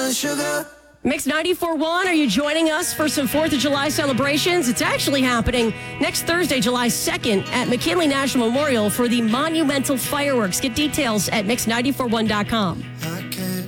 and sugar. Mix 94.1, are you joining us for some 4th of July celebrations? It's actually happening next Thursday, July 2nd at McKinley National Memorial for the monumental fireworks. Get details at mix941.com.